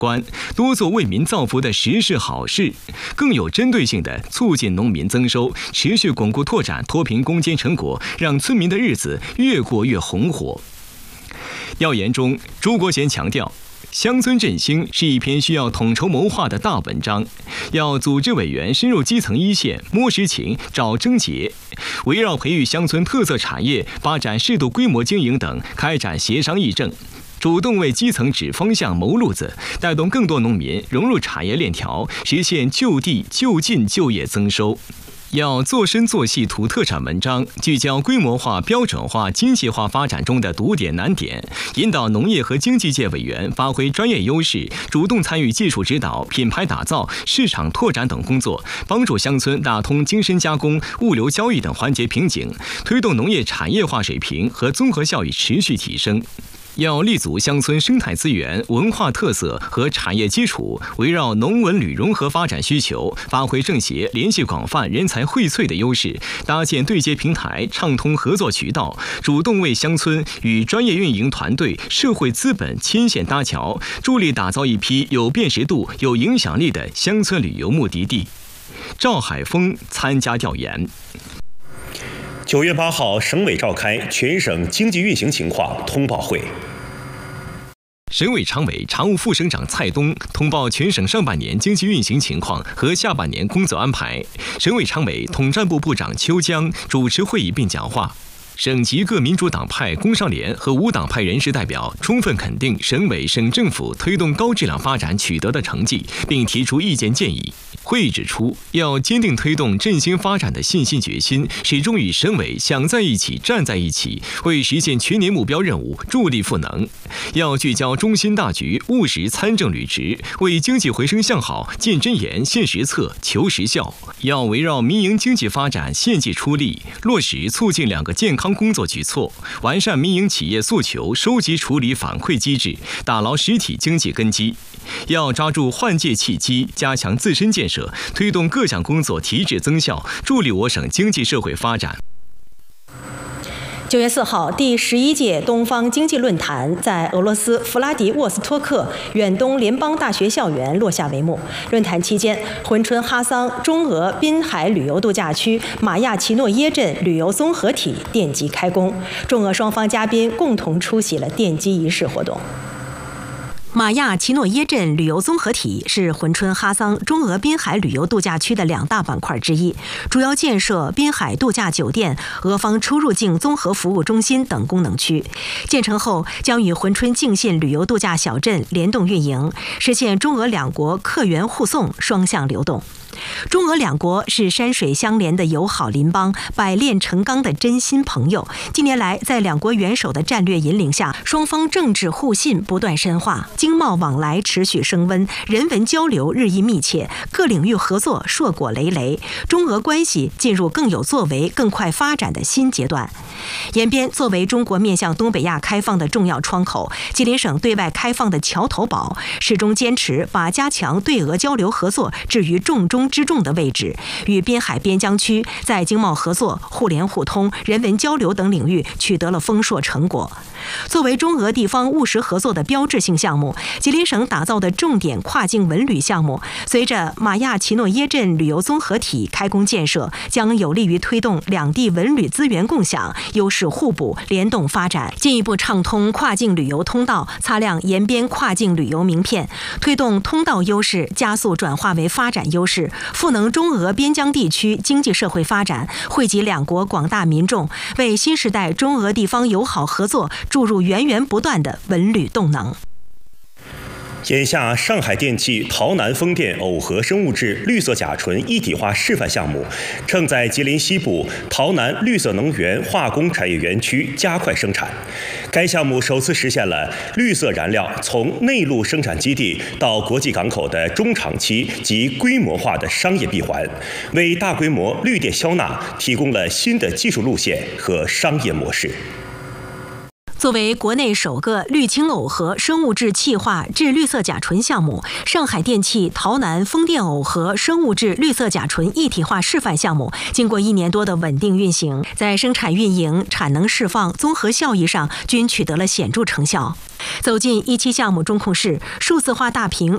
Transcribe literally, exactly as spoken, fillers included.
关，多做为民造福的实事好事，更有针对性地促进农民增收，持续巩固拓展脱贫攻坚成果，让村民的日子越过越红火。要言中，朱国贤强调，乡村振兴是一篇需要统筹谋划的大文章，要组织委员深入基层一线，摸实情、找症结，围绕培育乡村特色产业、发展适度规模经营等开展协商议政，主动为基层指方向、谋路子，带动更多农民融入产业链条，实现就地、就近就业增收。要做深做细土特产文章，聚焦规模化、标准化、精细化发展中的堵点难点，引导农业和经济界委员发挥专业优势，主动参与技术指导、品牌打造、市场拓展等工作，帮助乡村打通精深加工、物流交易等环节瓶颈，推动农业产业化水平和综合效益持续提升。要立足乡村生态资源、文化特色和产业基础，围绕农文旅融合发展需求，发挥政协联系广泛、人才荟萃的优势，搭建对接平台、畅通合作渠道，主动为乡村与专业运营团队、社会资本牵线搭桥，助力打造一批有辨识度、有影响力的乡村旅游目的地。赵海峰参加调研。 九月八号，省委召开全省经济运行情况通报会。 省委常委、常务副省长蔡东通报全省上半年经济运行情况和下半年工作安排。省委常委、统战部部长邱江主持会议并讲话。省级各民主党派、工商联和无党派人士代表充分肯定省委、省政府推动高质量发展取得的成绩，并提出意见建议。会议指出，要坚定推动振兴发展的信心决心，始终与省委想在一起、站在一起，为实现全年目标任务助力赋能。要聚焦中心大局，务实参政履职，为经济回升向好见真言、现实策、求实效。要围绕民营经济发展献计出力，落实促进两个健康工作举措，完善民营企业诉求收集处理反馈机制，打牢实体经济根基。要抓住换届契机，加强自身建设，推动各项工作提质增效，助力我省经济社会发展。 九月四号，第十一届东方经济论坛在俄罗斯弗拉迪沃斯托克远东联邦大学校园落下帷幕。论坛期间，珲春哈桑中俄滨海旅游度假区马亚奇诺耶镇旅游综合体奠基开工，中俄双方嘉宾共同出席了奠基仪式活动。马亚奇诺耶镇旅游综合体是珲春哈桑中俄滨海旅游度假区的两大板块之一，主要建设滨海度假酒店、俄方出入境综合服务中心等功能区。建成后将与珲春靖信旅游度假小镇联动运营，实现中俄两国客源互送、双向流动。中俄两国是山水相连的友好邻邦，百炼成钢的真心朋友。近年来，在两国元首的战略引领下，双方政治互信不断深化，经贸往来持续升温，人文交流日益密切，各领域合作硕果累累，中俄关系进入更有作为、更快发展的新阶段。延边作为中国面向东北亚开放的重要窗口，吉林省对外开放的桥头堡，始终坚持把加强对俄交流合作置于重中之重的位置，与滨海边疆区在经贸合作、互联互通、人文交流等领域取得了丰硕成果。作为中俄地方务实合作的标志性项目，吉林省打造的重点跨境文旅项目，随着马亚奇诺耶镇旅游综合体开工建设，将有利于推动两地文旅资源共享、优势互补、联动发展，进一步畅通跨境旅游通道，擦亮延边跨境旅游名片，推动通道优势加速转化为发展优势，赋能中俄边疆地区经济社会发展，惠及两国广大民众，为新时代中俄地方友好合作注入源源不断的文旅动能。 眼下，上海电气桃南风电耦合生物质绿色甲醇一体化示范项目正在吉林西部桃南绿色能源化工产业园区加快生产。该项目首次实现了绿色燃料从内陆生产基地到国际港口的中长期及规模化的商业闭环，为大规模绿电消纳提供了新的技术路线和商业模式。 作为国内首个绿氢耦合生物质气化至绿色甲醇项目，上海电气桃南风电耦合生物质绿色甲醇一体化示范项目，经过一年多的稳定运行，在生产运营、产能释放、综合效益上均取得了显著成效。走进一期项目中控室，数字化大屏